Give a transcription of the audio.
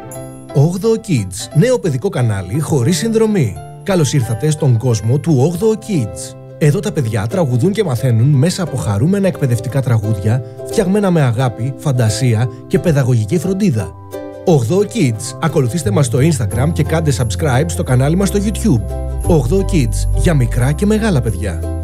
8 Kids, νέο παιδικό κανάλι χωρίς συνδρομή. Καλώς ήρθατε στον κόσμο του 8 Kids. Εδώ τα παιδιά τραγουδούν και μαθαίνουν μέσα από χαρούμενα εκπαιδευτικά τραγούδια, φτιαγμένα με αγάπη, φαντασία και παιδαγωγική φροντίδα. 8 Kids, ακολουθήστε μας στο Instagram και κάντε subscribe στο κανάλι μας στο YouTube. 8 Kids, για μικρά και μεγάλα παιδιά.